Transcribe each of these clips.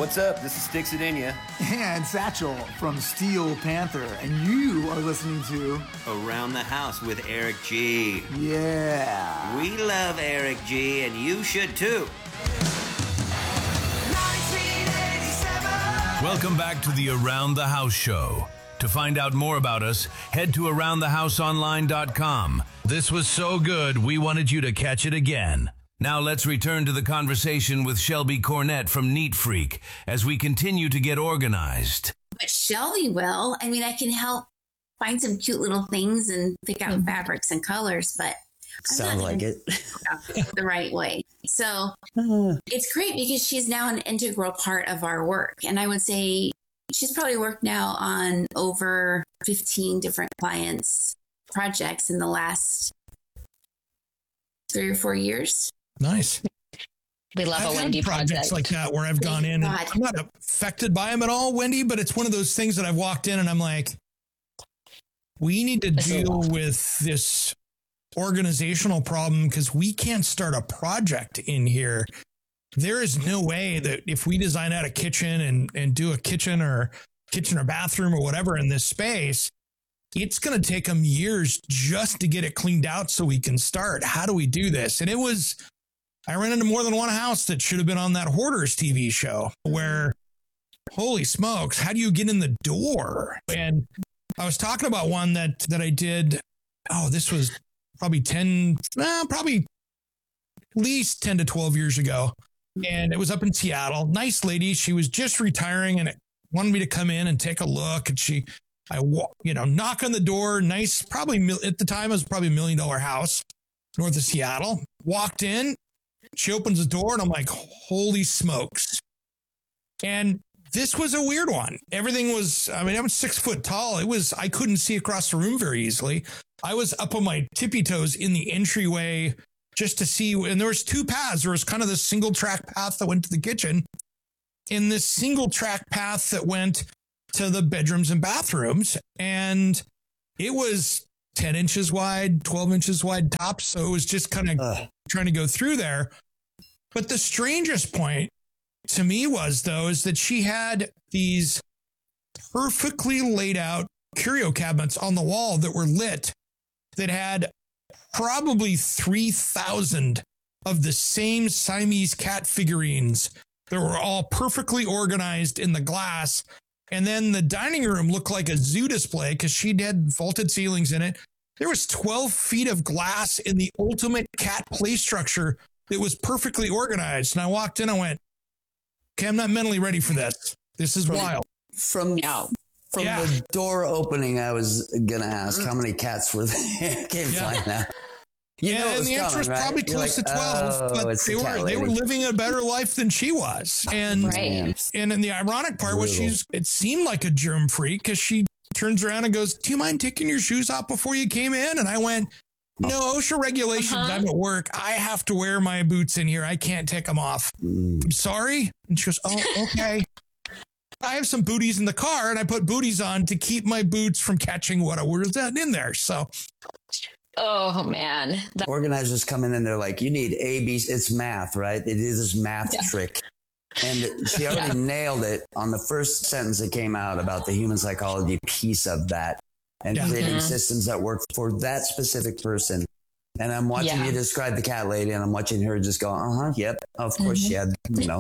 What's up? This is Stix Adenia. And Satchel from Steel Panther. And you are listening to Around the House with Eric G. Yeah. We love Eric G, and you should too. Welcome back to the Around the House show. To find out more about us, head to AroundTheHouseOnline.com. This was so good, we wanted you to catch it again. Now let's return to the conversation with Shelby Cornett from Neat Freak as we continue to get organized. But Shelby will. I mean, I can help find some cute little things and pick out fabrics and colors, but sounds like it the right way. So it's great because she's now an integral part of our work. And I would say she's probably worked now on over 15 different clients' projects in the last 3 or 4 years. Nice. We love a Wendy projects like that where I've gone in. And I'm not affected by them at all, Wendy, but it's one of those things that I've walked in and I'm like, we need to deal with this organizational problem because we can't start a project in here. There is no way that if we design out a kitchen and do a kitchen or bathroom or whatever in this space, it's going to take them years just to get it cleaned out so we can start. How do we do this? And I ran into more than one house that should have been on that Hoarders TV show where, holy smokes, how do you get in the door? And I was talking about one that I did. Oh, this was probably at least 10 to 12 years ago. And it was up in Seattle. Nice lady. She was just retiring and wanted me to come in and take a look. And I knock on the door. Nice, probably at the time it was probably $1 million house north of Seattle. Walked in. She opens the door and I'm like, holy smokes. And this was a weird one. Everything was, I'm 6 foot tall. I couldn't see across the room very easily. I was up on my tippy toes in the entryway just to see. And there was 2 paths. There was kind of this single track path that went to the kitchen and this single track path that went to the bedrooms and bathrooms. And it was 10 inches wide, 12 inches wide tops. So it was just kind of trying to go through there. But the strangest point to me is that she had these perfectly laid out curio cabinets on the wall that were lit that had probably 3,000 of the same Siamese cat figurines that were all perfectly organized in the glass. And then the dining room looked like a zoo display because she had vaulted ceilings in it. There was 12 feet of glass in the ultimate cat play structure that was perfectly organized. And I walked in, I went, okay, I'm not mentally ready for this. This is wild. From the door opening, I was going to ask how many cats were there came flying out. And the answer was probably close to 12, but they were living a better life than she was. And then the ironic part was it seemed like a germ freak because she turns around and goes, do you mind taking your shoes off before you came in? And I went, no, OSHA regulations. I'm at work. I have to wear my boots in here. I can't take them off. I'm sorry. And she goes, oh, okay. I have some booties in the car and I put booties on to keep my boots from catching what was in there. So. Oh, man. Organizers come in and they're like, you need A, B, it's math, right? It is this math trick. And she already nailed it on the first sentence that came out about the human psychology piece of that and creating systems that work for that specific person. And I'm watching you describe the cat lady and I'm watching her just go, yep. Of course she had,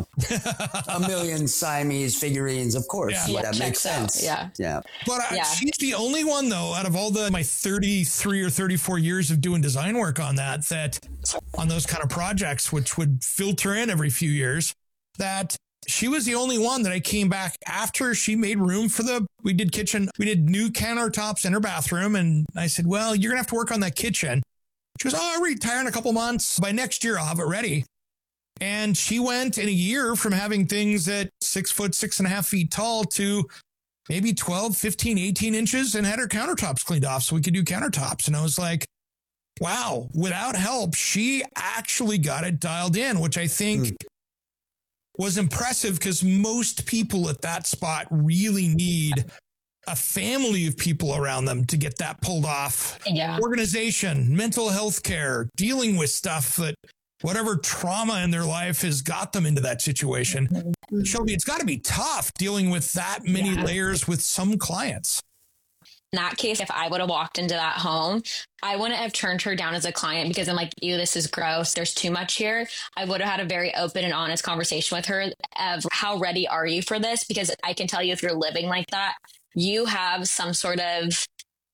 a million Siamese figurines. Of course. Yeah. That makes sense. Yeah. But she's the only one though, out of all my 33 or 34 years of doing design work on that on those kind of projects, which would filter in every few years, that she was the only one that I came back after she made room for we did new countertops in her bathroom. And I said, well, you're gonna have to work on that kitchen. She goes, I'll retire in a couple months. By next year, I'll have it ready. And she went in a year from having things at 6 foot, 6.5 feet tall to maybe 12, 15, 18 inches and had her countertops cleaned off so we could do countertops. And I was like, wow, without help, she actually got it dialed in, which I think was impressive because most people at that spot really need a family of people around them to get that pulled off. Yeah. Organization, mental health care, dealing with stuff that whatever trauma in their life has got them into that situation. Shelby, it's got to be tough dealing with that many layers with some clients. In that case, if I would have walked into that home, I wouldn't have turned her down as a client because I'm like, ew, this is gross. There's too much here. I would have had a very open and honest conversation with her of how ready are you for this? Because I can tell you, if you're living like that, you have some sort of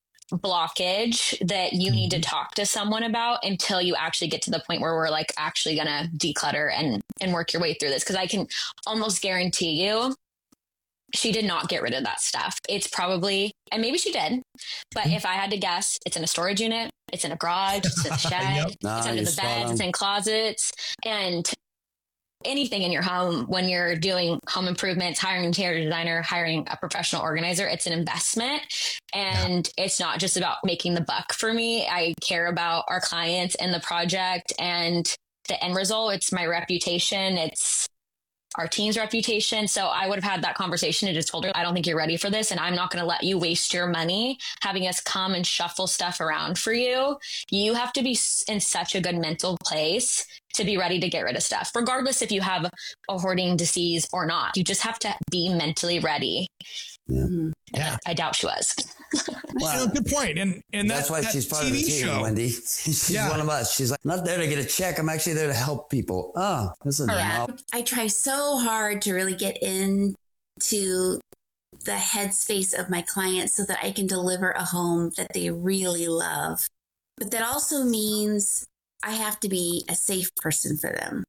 blockage that you need to talk to someone about until you actually get to the point where we're like actually going to declutter and work your way through this. Because I can almost guarantee you, she did not get rid of that stuff. It's probably, and maybe she did, but if I had to guess, it's in a storage unit, it's in a garage, it's in a shed, it's under the beds, it's in closets, and anything in your home when you're doing home improvements, hiring an interior designer, hiring a professional organizer, it's an investment. And it's not just about making the buck for me. I care about our clients and the project and the end result. It's my reputation. It's our team's reputation. So I would have had that conversation and just told her, I don't think you're ready for this. And I'm not going to let you waste your money having us come and shuffle stuff around for you. You have to be in such a good mental place to be ready to get rid of stuff, regardless if you have a hoarding disease or not. You just have to be mentally ready. Yeah. I doubt she was. Well, good point. And that's why she's part of the team, show. Wendy. She's one of us. She's like, I'm not there to get a check. I'm actually there to help people. Oh, this is I try so hard to really get into the headspace of my clients so that I can deliver a home that they really love. But that also means I have to be a safe person for them.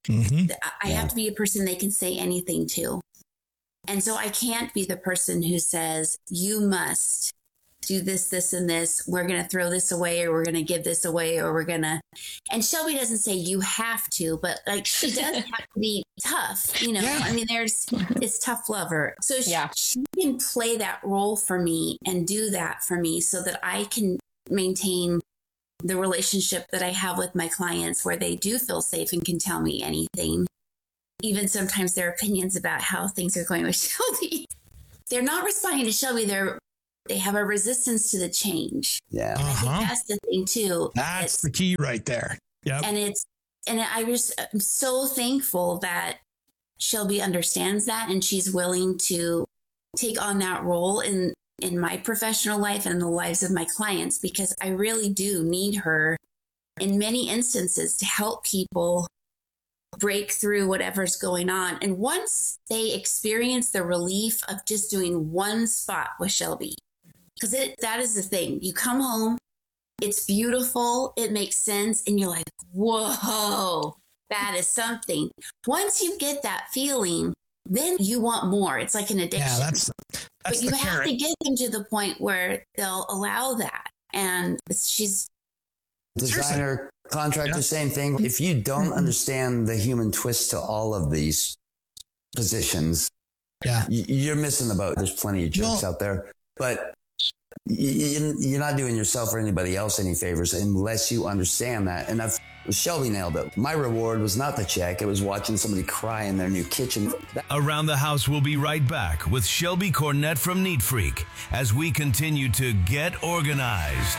I have to be a person they can say anything to. And so I can't be the person who says, you must do this, this, and this. We're going to throw this away, or we're going to give this away, or we're going to. And Shelby doesn't say you have to, but like she does have to be tough. You know, I mean, it's tough lover. So she can play that role for me and do that for me so that I can maintain the relationship that I have with my clients where they do feel safe and can tell me anything. Even sometimes their opinions about how things are going with Shelby. They're not responding to Shelby. They have a resistance to the change. Yeah. I think that's the thing too. That's the key right there. Yep. And I'm so thankful that Shelby understands that and she's willing to take on that role in my professional life and in the lives of my clients, because I really do need her in many instances to help people break through whatever's going on. And once they experience the relief of just doing one spot with Shelby, because that is the thing. You come home, it's beautiful, it makes sense, and you're like, whoa, that is something. Once you get that feeling, then you want more. It's like an addiction. Yeah, that's but you have to get them to the point where they'll allow that. And she's designer, contractor, same thing. If you don't understand the human twist to all of these positions, you're missing the boat. There's plenty of jerks out there, but you're not doing yourself or anybody else any favors unless you understand that. And Shelby nailed it. My reward was not the check. It was watching somebody cry in their new kitchen. Around the House will be right back with Shelby Cornett from Neat Freak as we continue to get organized.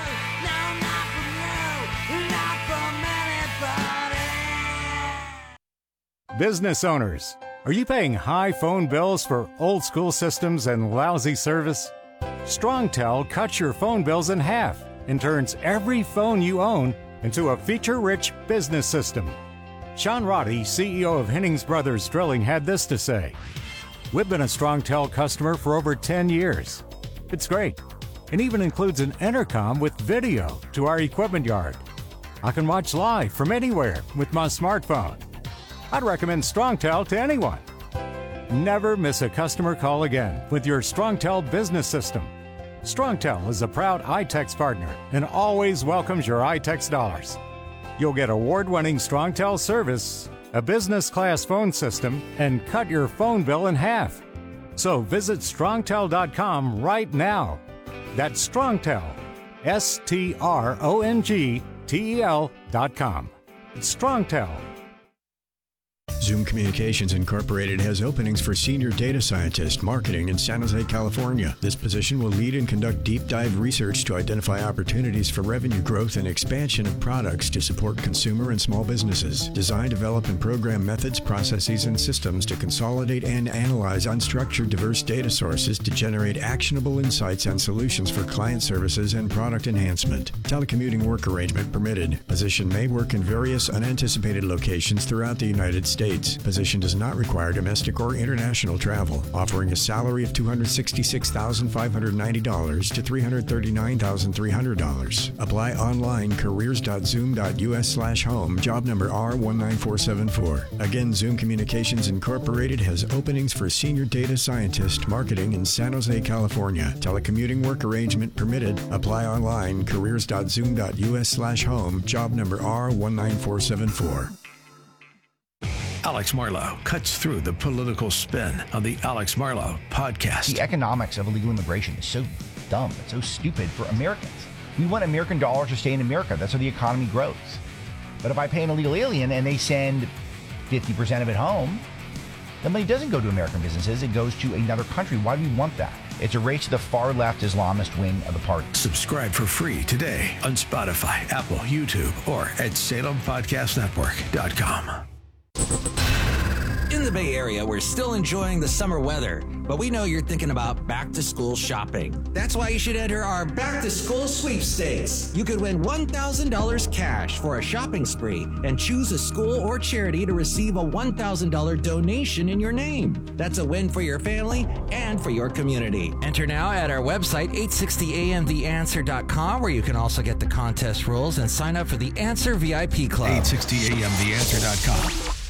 Business owners, are you paying high phone bills for old school systems and lousy service? StrongTel cuts your phone bills in half and turns every phone you own into a feature-rich business system. Sean Roddy, CEO of Hennings Brothers Drilling, had this to say: "We've been a StrongTel customer for over 10 years. It's great. It even includes an intercom with video to our equipment yard. I can watch live from anywhere with my smartphone. I'd recommend StrongTel to anyone. Never miss a customer call again with your StrongTel business system. StrongTel is a proud iTex partner and always welcomes your iTex dollars. You'll get award-winning StrongTel service, a business-class phone system, and cut your phone bill in half. So visit StrongTel.com right now. That's StrongTel, StrongTel.com. StrongTel. Zoom Communications Incorporated has openings for senior data scientist marketing in San Jose, California. This position will lead and conduct deep dive research to identify opportunities for revenue growth and expansion of products to support consumer and small businesses. Design, develop, and program methods, processes, and systems to consolidate and analyze unstructured diverse data sources to generate actionable insights and solutions for client services and product enhancement. Telecommuting work arrangement permitted. Position may work in various unanticipated locations throughout the United States. Position does not require domestic or international travel. Offering a salary of $266,590 to $339,300. Apply online careers.zoom.us/home. Job number R19474. Again, Zoom Communications Incorporated has openings for senior data scientist marketing in San Jose, California. Telecommuting work arrangement permitted. Apply online careers.zoom.us/home. Job number R19474. Alex Marlow cuts through the political spin on the Alex Marlow podcast. The economics of illegal immigration is so dumb. It's so stupid for Americans. We want American dollars to stay in America. That's how the economy grows. But if I pay an illegal alien and they send 50% of it home, the money doesn't go to American businesses. It goes to another country. Why do we want that? It's a race to the far left Islamist wing of the party. Subscribe for free today on Spotify, Apple, YouTube, or at SalemPodcastNetwork.com. In the Bay Area, we're still enjoying the summer weather, but we know you're thinking about back-to-school shopping. That's why you should enter our back-to-school sweepstakes. You could win $1,000 cash for a shopping spree and choose a school or charity to receive a $1,000 donation in your name. That's a win for your family and for your community. Enter now at our website, 860amtheanswer.com, where you can also get the contest rules and sign up for the Answer VIP Club. 860amtheanswer.com.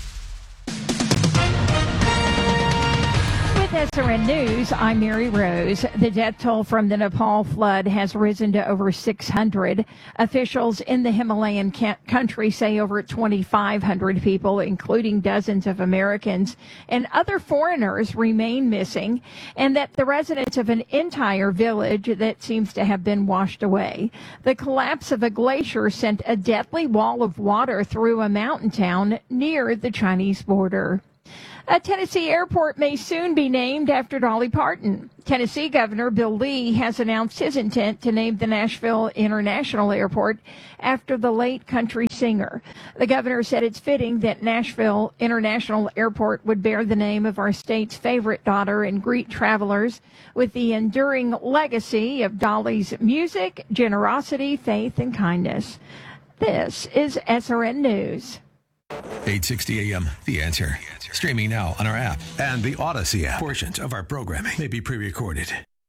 SRN News, I'm Mary Rose. The death toll from the Nepal flood has risen to over 600. Officials in the Himalayan country say over 2,500 people, including dozens of Americans and other foreigners, remain missing, and that the residents of an entire village that seems to have been washed away. The collapse of a glacier sent a deadly wall of water through a mountain town near the Chinese border. A Tennessee airport may soon be named after Dolly Parton. Tennessee Governor Bill Lee has announced his intent to name the Nashville International Airport after the late country singer. The governor said it's fitting that Nashville International Airport would bear the name of our state's favorite daughter and greet travelers with the enduring legacy of Dolly's music, generosity, faith, and kindness. This is SRN News. 860 AM, The Answer. Streaming now on our app and the Odyssey app. Portions of our programming may be pre-recorded.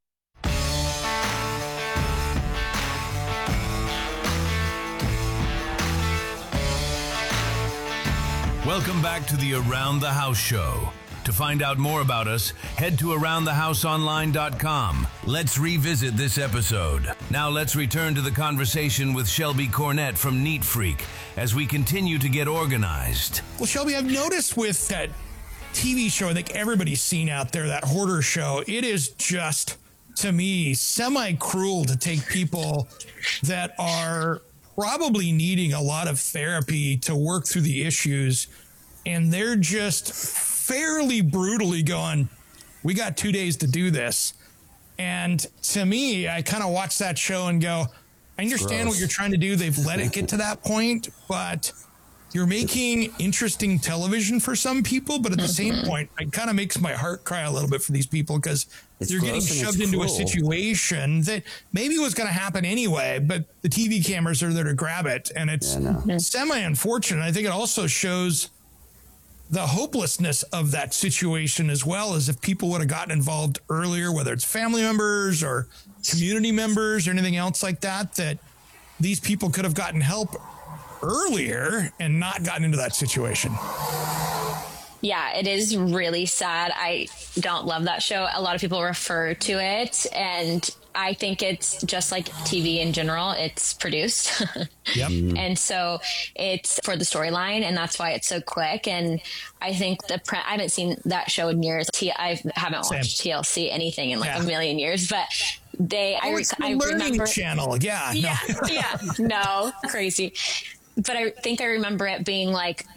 Welcome back to the Around the House show. To find out more about us, head to AroundTheHouseOnline.com. Let's revisit this episode. Now let's return to the conversation with Shelby Cornett from Neat Freak as we continue to get organized. Well, Shelby, I've noticed with that TV show I think everybody's seen out there, that hoarder show, it is just, to me, semi-cruel to take people that are probably needing a lot of therapy to work through the issues, and they're just fairly brutally going, we got 2 days to do this. And to me, I kind of watch that show and go, I understand what you're trying to do. They've let it get to that point, but you're making interesting television for some people. But at the same point, it kind of makes my heart cry a little bit for these people because you're getting shoved into a situation that maybe was going to happen anyway, but the TV cameras are there to grab it. And it's semi-unfortunate. I think it also shows the hopelessness of that situation, as well as if people would have gotten involved earlier, whether it's family members or community members or anything else like that, that these people could have gotten help earlier and not gotten into that situation. Yeah, it is really sad. I don't love that show. A lot of people refer to it, and I think it's just like TV in general. It's produced. Yep. And so it's for the storyline, and that's why it's so quick. And I think I haven't seen that show in years. I haven't watched TLC anything in like a million years, but I remember channel. No, crazy. But I think I remember it being like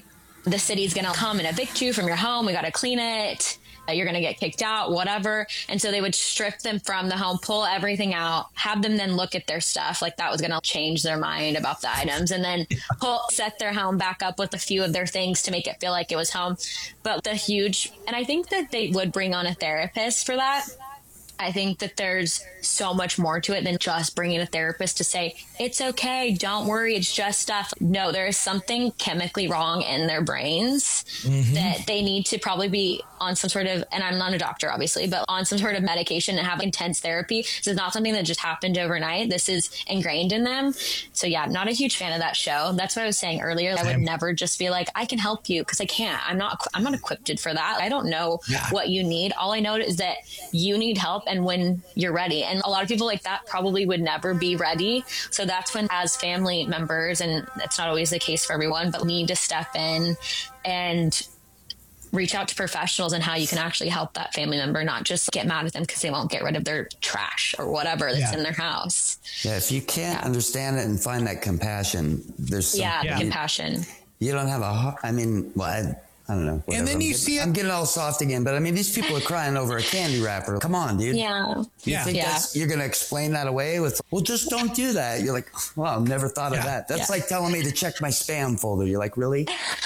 the city's going to come and evict you from your home. We got to clean it. You're going to get kicked out, whatever. And so they would strip them from the home, pull everything out, have them then look at their stuff. Like that was going to change their mind about the items, and then set their home back up with a few of their things to make it feel like it was home. But and I think that they would bring on a therapist for that. I think that there's so much more to it than just bringing a therapist to say, it's okay, don't worry, it's just stuff. No, there is something chemically wrong in their brains that they need to probably be on some sort of, and I'm not a doctor, obviously, but on some sort of medication and have intense therapy. This is not something that just happened overnight. This is ingrained in them. So yeah, I'm not a huge fan of that show. That's what I was saying earlier. I would never just be like, I can help you, because I can't. I'm not equipped for that. I don't know what you need. All I know is that you need help and when you're ready. And a lot of people like that probably would never be ready. So that's when, as family members, and that's not always the case for everyone, but need to step in and reach out to professionals and how you can actually help that family member, not just get mad at them because they won't get rid of their trash or whatever that's in their house. Yeah. If you can't understand it and find that compassion, there's some, compassion. You don't have I don't know. Whatever. And then I'm getting all soft again, but I mean, these people are crying over a candy wrapper. Come on, dude. Yeah. You think you're going to explain that away with, well, just don't do that. You're like, well, I've never thought of that. That's like telling me to check my spam folder. You're like, really?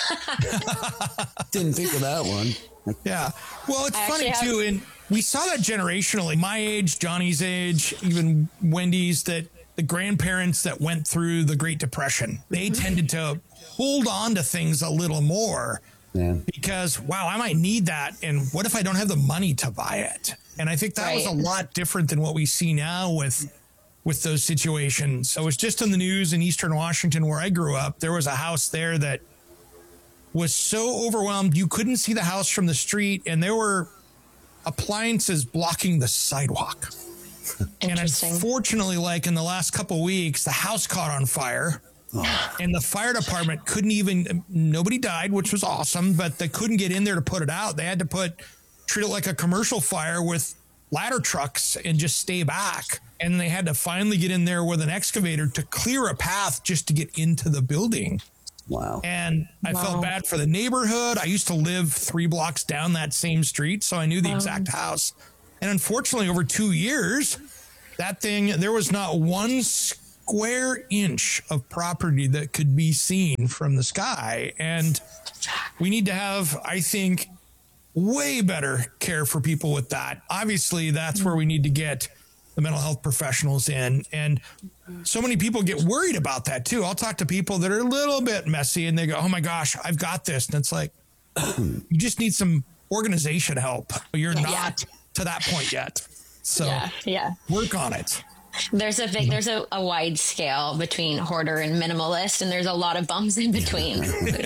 Didn't think of that one. Yeah. Well, it's funny too. And we saw that generationally, my age, Johnny's age, even Wendy's, that the grandparents that went through the Great Depression, they tended to hold on to things a little more. Yeah. Because, wow, I might need that. And what if I don't have the money to buy it? And I think that was a lot different than what we see now with those situations. I was just on the news in Eastern Washington where I grew up. There was a house there that was so overwhelmed you couldn't see the house from the street, and there were appliances blocking the sidewalk. And unfortunately, like in the last couple of weeks, the house caught on fire. And the fire department nobody died, which was awesome, but they couldn't get in there to put it out. They had to treat it like a commercial fire with ladder trucks and just stay back. And they had to finally get in there with an excavator to clear a path just to get into the building. Wow. And I felt bad for the neighborhood. I used to live 3 blocks down that same street, so I knew the exact house. And unfortunately, over 2 years, there was not one square inch of property that could be seen from the sky. And we need to have, I think, way better care for people with that. Obviously, that's where we need to get the mental health professionals in. And so many people get worried about that too. I'll talk to people that are a little bit messy and they go, oh my gosh, I've got this. And it's like, you just need some organization help. You're not to that point yet. So work on it. There's a wide scale between hoarder and minimalist, and there's a lot of bumps in between.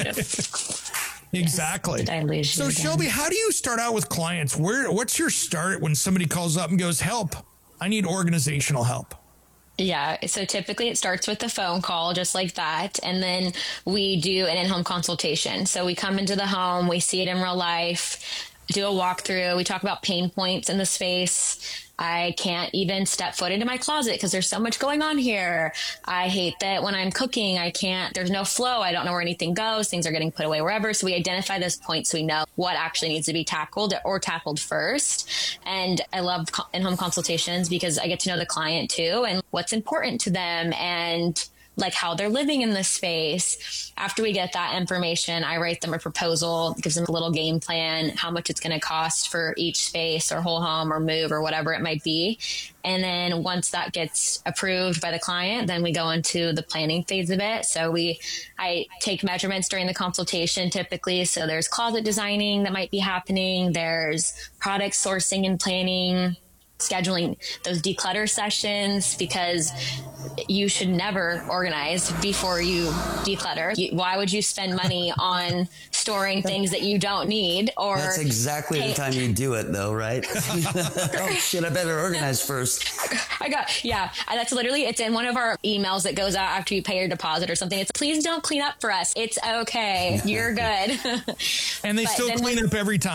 Exactly. So Shelby, how do you start out with clients? What's your start when somebody calls up and goes, help, I need organizational help? Yeah. So typically it starts with a phone call just like that. And then we do an in-home consultation. So we come into the home, we see it in real life, do a walkthrough. We talk about pain points in the space. I can't even step foot into my closet because there's so much going on here. I hate that when I'm cooking, there's no flow. I don't know where anything goes. Things are getting put away wherever. So we identify those points so we know what actually needs to be tackled first. And I love in-home consultations because I get to know the client too and what's important to them and like how they're living in this space. After we get that information, I write them a proposal, gives them a little game plan, how much it's going to cost for each space or whole home or move or whatever it might be. And then once that gets approved by the client, then we go into the planning phase of it. So I take measurements during the consultation typically. So there's closet designing that might be happening. There's product sourcing and planning, scheduling those declutter sessions because you should never organize before you declutter. Why would you spend money on storing things that you don't need? Or that's exactly the time you do it though, right? Oh shit, I better organize first. That's literally, it's in one of our emails that goes out after you pay your deposit or something. It's please don't clean up for us. It's okay. You're good. And they still clean up every time.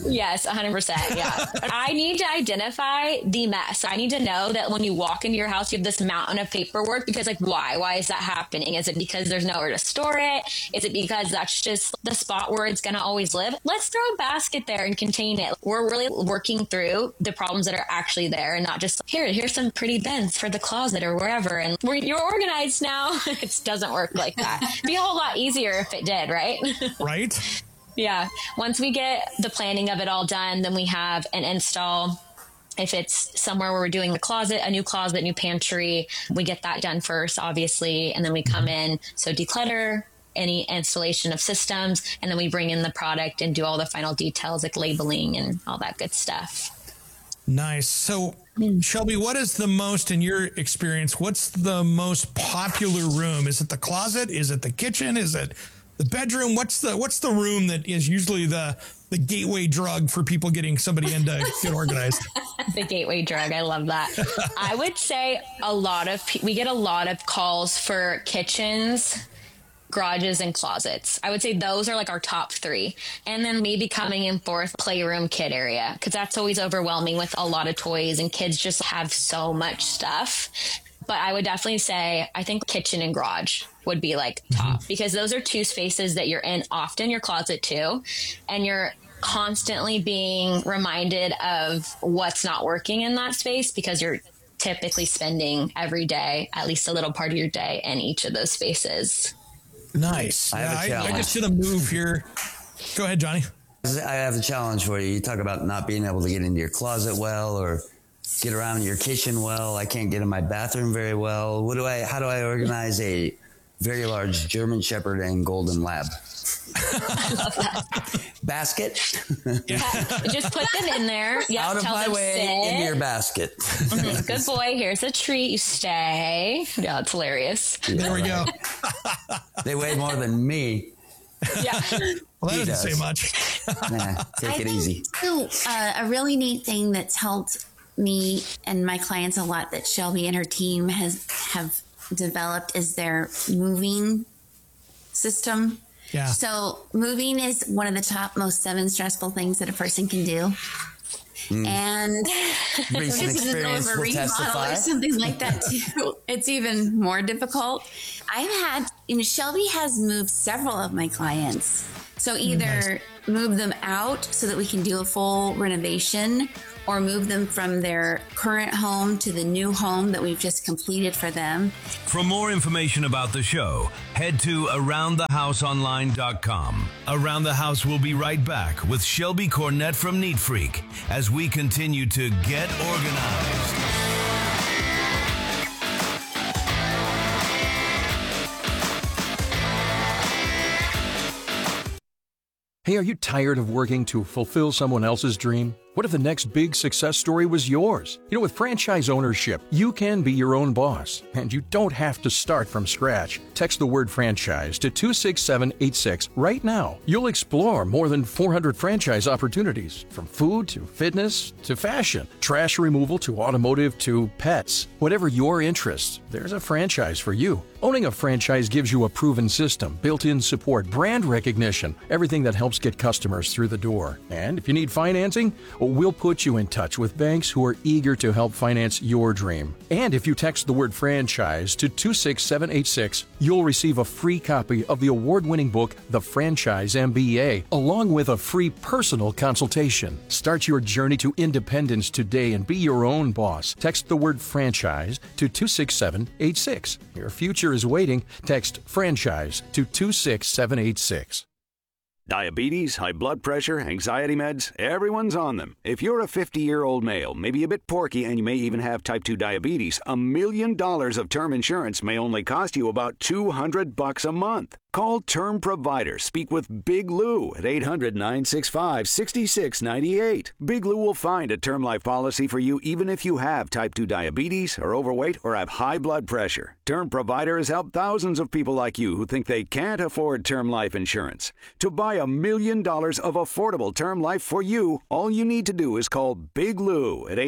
Yes, 100%. Yeah. I need to identify the mess. I need to know that when you walk into your house, you have this mountain of paperwork because like, why? Why is that happening? Is it because there's nowhere to store it? Is it because that's just the spot where it's going to always live? Let's throw a basket there and contain it. We're really working through the problems that are actually there and not just here's some pretty bins for the closet or wherever. And you're organized now. It doesn't work like that. It'd be a whole lot easier if it did, right? Right. Yeah. Once we get the planning of it all done, then we have an install. If it's somewhere where we're doing a new closet, new pantry, we get that done first, obviously. And then we come in. So declutter, any installation of systems, and then we bring in the product and do all the final details like labeling and all that good stuff. Nice. So, Shelby, what is the most, in your experience, what's the most popular room? Is it the closet? Is it the kitchen? Is it the bedroom? What's the room that is usually the gateway drug for people getting somebody in to get organized? The gateway drug. I love that. I would say we get a lot of calls for kitchens, garages, and closets. I would say those are like our top 3. And then maybe coming in fourth, playroom, kid area, because that's always overwhelming with a lot of toys and kids just have so much stuff. But I would definitely say, I think kitchen and garage would be like top, because those are 2 spaces that you're in often, your closet too. And you're constantly being reminded of what's not working in that space because you're typically spending every day, at least a little part of your day in each of those spaces. Nice. I just did a move here. Go ahead, Johnny. I have a challenge for you. You talk about not being able to get into your closet well or get around your kitchen well. I can't get in my bathroom very well. How do I organize a very large German Shepherd and Golden Lab? I love that. Basket? Yeah. Just put them in there. Yep, out of my way, into your basket. Good boy. Here's a treat. You stay. Yeah, it's hilarious. There we go. They weigh more than me. Yeah. Well, that doesn't say much. Nah, take it easy. So, a really neat thing that's helped me and my clients a lot that Shelby and her team have developed is their moving system. Yeah. So moving is one of the top most 7 stressful things that a person can do. And recent experience will testify. Or something like that too. It's even more difficult. I've had, Shelby has moved several of my clients. So either move them out so that we can do a full renovation, or move them from their current home to the new home that we've just completed for them. For more information about the show, head to AroundTheHouseOnline.com. Around the House will be right back with Shelby Cornett from Neat Freak as we continue to get organized. Hey, are you tired of working to fulfill someone else's dream? What if the next big success story was yours? With franchise ownership, you can be your own boss, and you don't have to start from scratch. Text the word franchise to 26786 right now. You'll explore more than 400 franchise opportunities, from food to fitness to fashion, trash removal to automotive to pets. Whatever your interests, there's a franchise for you. Owning a franchise gives you a proven system, built-in support, brand recognition, everything that helps get customers through the door. And if you need financing, we'll put you in touch with banks who are eager to help finance your dream. And if you text the word franchise to 26786, you'll receive a free copy of the award-winning book, The Franchise MBA, along with a free personal consultation. Start your journey to independence today and be your own boss. Text the word franchise to 26786. Your future is waiting. Text franchise to 26786. Diabetes, high blood pressure, anxiety meds, everyone's on them. If you're a 50-year-old male, maybe a bit porky, and you may even have type 2 diabetes, $1 million of term insurance may only cost you about $200 a month. Call Term Provider. Speak with Big Lou at 800-965-6698. Big Lou will find a term life policy for you even if you have type 2 diabetes, are overweight, or have high blood pressure. Term Provider has helped thousands of people like you who think they can't afford term life insurance. To buy $1 million of affordable term life for you, all you need to do is call Big Lou at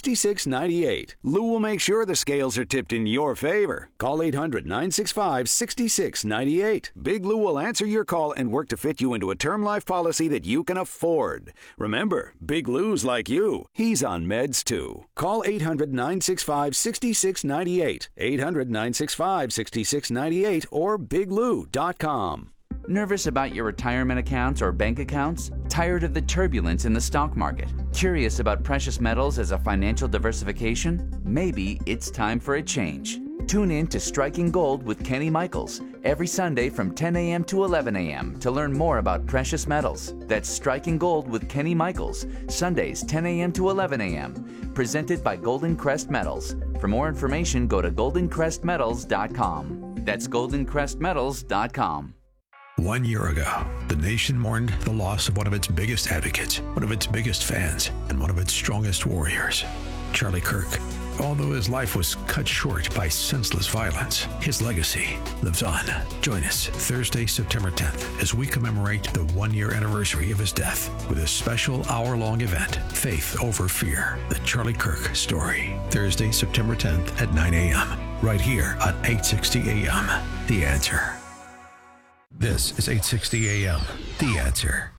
800-965-6698. Lou will make sure the scales are tipped in your favor. Call 800-965-6698. 6698. Big Lou will answer your call and work to fit you into a term life policy that you can afford. Remember, Big Lou's like you. He's on meds too. Call 800-965-6698. 800-965-6698 or biglou.com. Nervous about your retirement accounts or bank accounts? Tired of the turbulence in the stock market? Curious about precious metals as a financial diversification? Maybe it's time for a change. Tune in to Striking Gold with Kenny Michaels every Sunday from 10 a.m. to 11 a.m. to learn more about precious metals. That's Striking Gold with Kenny Michaels, Sundays 10 a.m. to 11 a.m. Presented by Golden Crest Metals. For more information, go to goldencrestmetals.com. That's goldencrestmetals.com. 1 year ago, the nation mourned the loss of one of its biggest advocates, one of its biggest fans, and one of its strongest warriors, Charlie Kirk. Although his life was cut short by senseless violence, his legacy lives on. Join us Thursday, September 10th, as we commemorate the 1-year anniversary of his death with a special hour-long event, Faith Over Fear, the Charlie Kirk Story. Thursday, September 10th at 9 a.m., right here on 860 a.m. The Answer. This is 860 a.m. The Answer.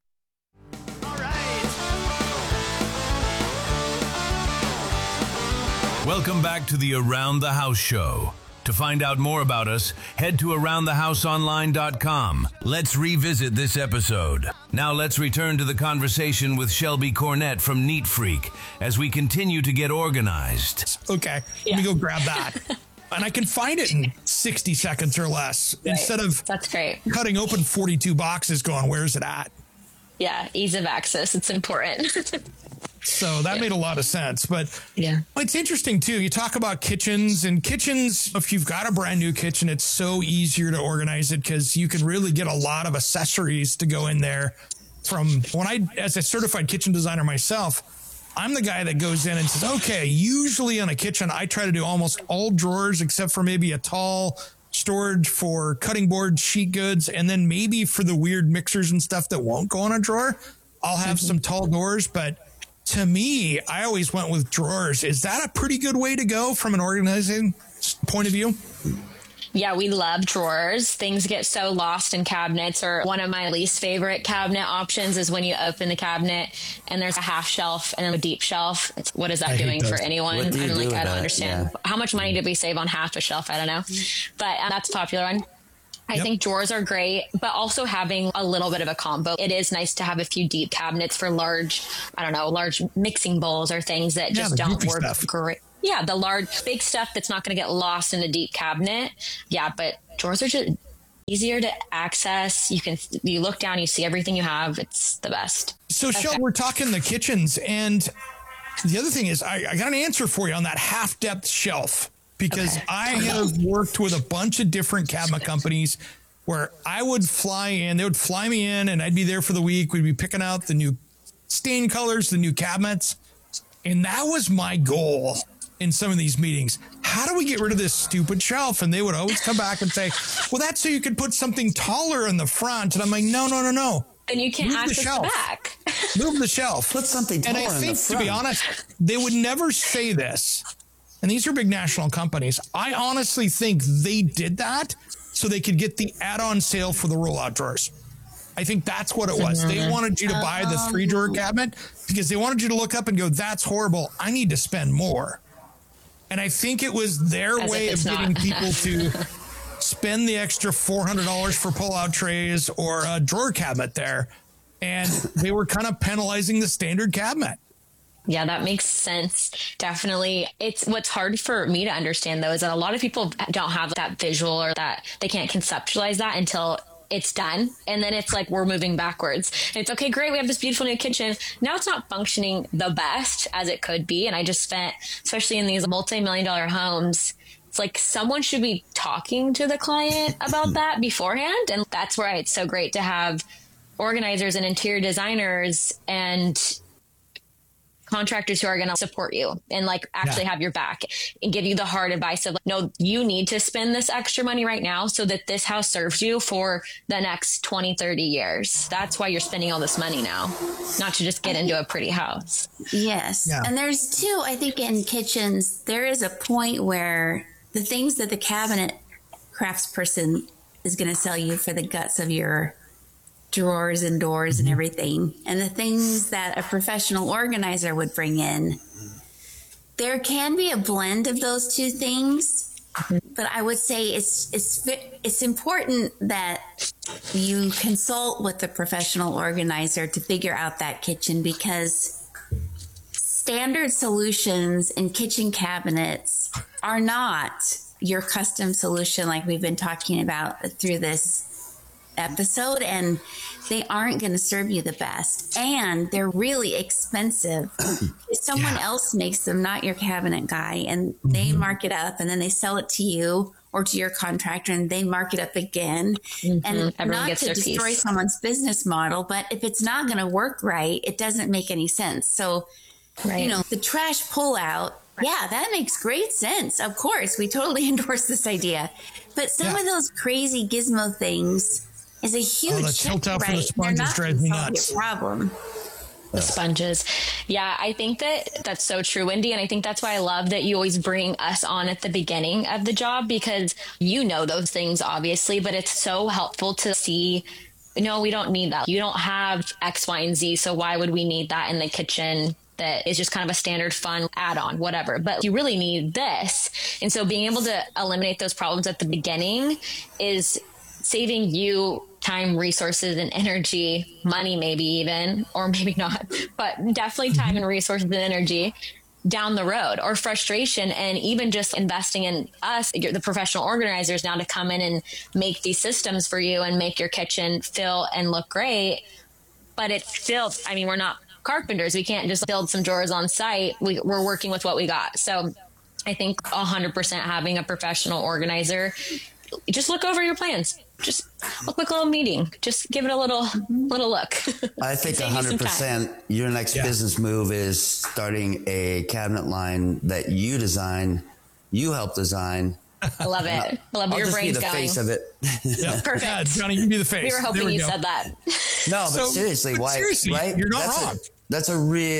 Welcome back to the Around the House show. To find out more about us, head to AroundTheHouseOnline.com. Let's revisit this episode. Now let's return to the conversation with Shelby Cornett from Neat Freak as we continue to get organized. Okay, let me go grab that. And I can find it in 60 seconds or less. Right. Instead of That's great. Cutting open 42 boxes going, where's it at? Yeah, ease of access. It's important. So that made a lot of sense. But it's interesting, too. You talk about kitchens, and kitchens, if you've got a brand new kitchen, it's so easier to organize it because you can really get a lot of accessories to go in there. From when as a certified kitchen designer myself, I'm the guy that goes in and says, okay, usually in a kitchen, I try to do almost all drawers except for maybe a tall storage for cutting board, sheet goods, and then maybe for the weird mixers and stuff that won't go in a drawer, I'll have some tall doors. But to me, I always went with drawers. Is that a pretty good way to go from an organizing point of view? Yeah, we love drawers. Things get so lost in cabinets, or one of my least favorite cabinet options is when you open the cabinet and there's a half shelf and then a deep shelf. What is that doing for anyone? I don't understand. How much money did we save on half a shelf? I don't know. But that's a popular one. I think drawers are great, but also having a little bit of a combo. It is nice to have a few deep cabinets for large mixing bowls or things that just don't work great. Yeah, the large, big stuff that's not going to get lost in a deep cabinet. Yeah, but drawers are just easier to access. You look down, you see everything you have. It's the best. So, Shel, we're talking the kitchens, and the other thing is I got an answer for you on that half-depth shelf, because I have worked with a bunch of different cabinet companies where I would fly in, they would fly me in, and I'd be there for the week. We'd be picking out the new stain colors, the new cabinets, and that was my goal in some of these meetings. How do we get rid of this stupid shelf? And they would always come back and say, well, that's so you could put something taller in the front. And I'm like, no. And you can't access the back. Move the shelf. Put something taller in the front. And I think, to be honest, they would never say this. And these are big national companies. I honestly think they did that so they could get the add-on sale for the rollout drawers. I think that's what it was. They wanted you to buy the 3-drawer cabinet because they wanted you to look up and go, that's horrible. I need to spend more. And I think it was their way of getting people to spend the extra $400 for pull-out trays or a drawer cabinet there. And they were kind of penalizing the standard cabinet. Yeah, that makes sense. Definitely. It's what's hard for me to understand, though, is that a lot of people don't have that visual, or that they can't conceptualize that until it's done. And then it's like, we're moving backwards. And it's okay, great. We have this beautiful new kitchen. Now it's not functioning the best as it could be. And I just spent, especially in these multi-million-dollar homes, it's like someone should be talking to the client about that beforehand. And that's why it's so great to have organizers and interior designers and contractors who are going to support you and actually have your back and give you the hard advice of no, you need to spend this extra money right now so that this house serves you for the next 20, 30 years. That's why you're spending all this money now, not to just get into a pretty house. Yes. Yeah. And there's too, I think in kitchens, there is a point where the things that the cabinet craftsperson is going to sell you for the guts of your drawers and doors and everything. And the things that a professional organizer would bring in, there can be a blend of those two things. But I would say it's important that you consult with the professional organizer to figure out that kitchen, because standard solutions in kitchen cabinets are not your custom solution like we've been talking about through this episode, and they aren't going to serve you the best, and they're really expensive. Someone else makes them, not your cabinet guy, and they mark it up, and then they sell it to you or to your contractor, and they mark it up again. And Everyone not to destroy someone's business model, but if it's not going to work right, it doesn't make any sense. So, you know, the trash pullout, yeah, that makes great sense. Of course, we totally endorse this idea. But some of those crazy gizmo things is a huge the tilt out for the They're sponges not drives me gonna solve nuts. your problem. The sponges. Yeah, I think that's so true, Wendy. And I think that's why I love that you always bring us on at the beginning of the job, because you know those things, obviously, but it's so helpful to see, no, we don't need that. You don't have X, Y, and Z. So why would we need that in the kitchen? That is just kind of a standard fun add-on, whatever. But you really need this. And so being able to eliminate those problems at the beginning is saving you time, resources, and energy, money maybe even, or maybe not, but definitely time and resources and energy down the road, or frustration, and even just investing in us, the professional organizers, now to come in and make these systems for you and make your kitchen feel and look great. But it's still, I mean, we're not carpenters. We can't just build some drawers on site. We're working with what we got. So I think 100% having a professional organizer, just look over your plans. Just a quick little meeting. Just give it a little look. I think 100% your next business move is starting a cabinet line that you design, you help design. I love it. I love your brain's going. I'll just be the face of it. Yeah. Perfect. Yeah, Johnny, you can be the face. We were hoping you said that. No, but seriously, why? Seriously, right? you're not wrong. That's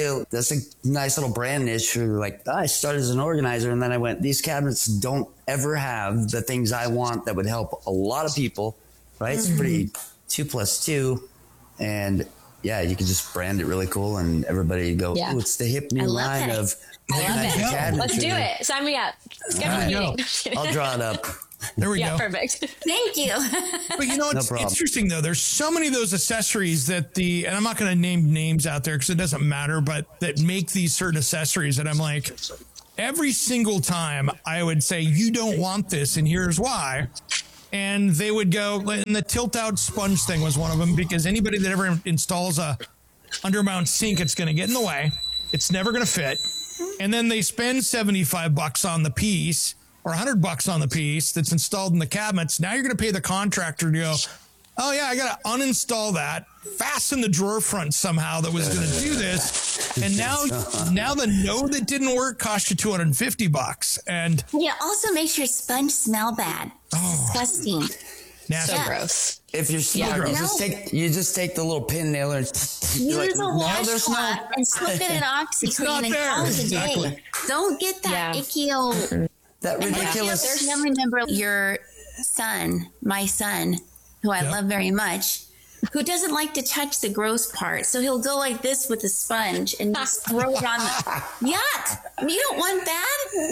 a nice little brand niche. You're like, I started as an organizer, and then I went, these cabinets don't ever have the things I want that would help a lot of people, right? It's pretty 2 + 2. And yeah, you can just brand it really cool, and everybody go, ooh, it's the hip new line of cabinetry. Let's do it. Sign me up. Schedule a meeting. I'll draw it up. There we go. Perfect. Thank you. But you know, it's interesting though. There's so many of those accessories that and I'm not going to name names out there because it doesn't matter, but that make these certain accessories. And I'm like, every single time I would say, you don't want this, and here's why. And they would go, and the tilt out sponge thing was one of them, because anybody that ever installs a undermount sink, it's going to get in the way. It's never going to fit. And then they spend $75 on the piece, or $100 on the piece that's installed in the cabinets. Now you're going to pay the contractor to go, oh yeah, I got to uninstall that, fasten the drawer front somehow that was going to do this. And now the node that didn't work cost you $250. And yeah, also makes your sponge smell bad. Disgusting. Nasty. So gross. If you're smart, you just take the little pin nailer. Use a washcloth and slip it in OxyClean and call it a day. Don't get that icky old. That ridiculous. I remember your son, my son, who I love very much, who doesn't like to touch the gross part. So he'll go like this with a sponge and just throw it on the yuck. You don't want that?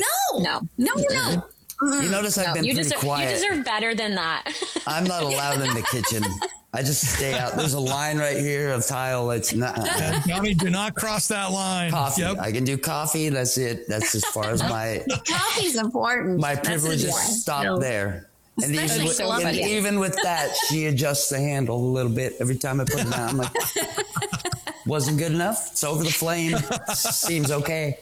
No. You notice I've been pretty quiet. You deserve better than that. I'm not allowed in the kitchen. I just stay out. There's a line right here of tile. It's not. Johnny, do not cross that line. Coffee. Yep. I can do coffee. That's it. That's as far as my. Coffee's important. My privileges stop there. And even with that, she adjusts the handle a little bit every time I put it down. I'm like, wasn't good enough. It's over the flame. Seems okay.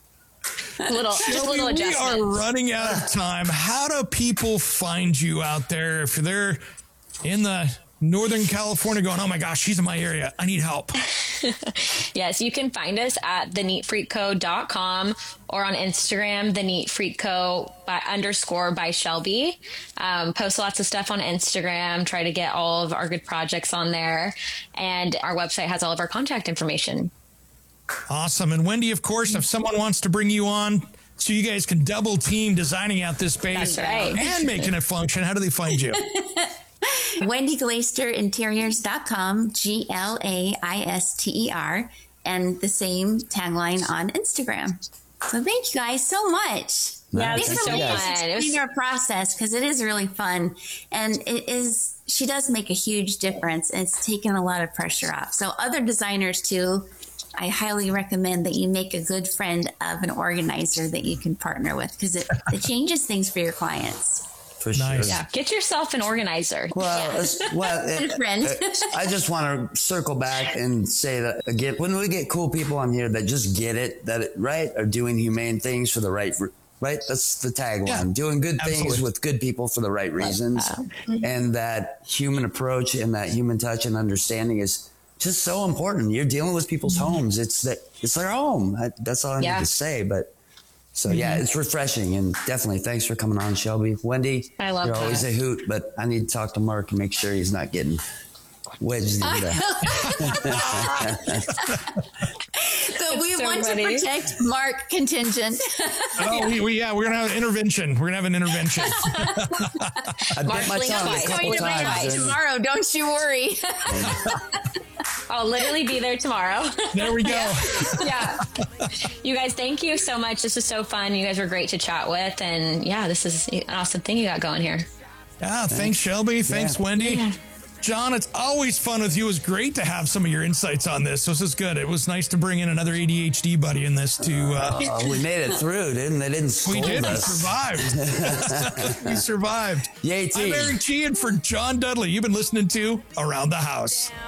Little adjustment. We are running out of time. How do people find you out there if they're in the Northern California going, oh my gosh, she's in my area, I need help? Yes, you can find us at theneatfreakco.com or on Instagram, theneatfreakco _by Shelby. Post lots of stuff on Instagram, try to get all of our good projects on there. And our website has all of our contact information. Awesome. And Wendy, of course, if someone wants to bring you on so you guys can double team designing out this space and making it function, how do they find you? WendyGlaisterInteriors.com, GLAISTER, and the same tagline on Instagram. So thank you guys so much. Yeah, Thanks this is so fun. In our process, because it is really fun, and she does make a huge difference, and it's taken a lot of pressure off. So other designers too, I highly recommend that you make a good friend of an organizer that you can partner with, because it changes things for your clients. For sure. Yeah, get yourself an organizer. Well, And a friend. I just want to circle back and say that again, when we get cool people on here that just get it, right, are doing humane things for the right. That's the tagline. Yeah, doing good absolutely. things with good people for the right reasons. And that human approach and that human touch and understanding is just so important. You're dealing with people's homes. It's their home. That's all I need to say. But so, it's refreshing. And definitely thanks for coming on, Shelby. Wendy, I love you're that. always a hoot, but I need to talk to Mark and make sure he's not getting wedged into that. So we want to protect Mark contingent. We're gonna have an intervention. We're gonna have an intervention. I bit my tongue a couple times. Tomorrow, don't you worry. I'll literally be there tomorrow. There we go. Yeah. You guys, thank you so much. This is so fun. You guys were great to chat with. And yeah, this is an awesome thing you got going here. Yeah, thanks Shelby. Thanks, Wendy. Yeah. John, it's always fun with you. It was great to have some of your insights on this. This is good. It was nice to bring in another ADHD buddy in this too. We made it through, didn't they? Didn't scold We did. us. We survived. We survived. Yay, team. I'm Eric G. And for John Dudley, you've been listening to Around the House.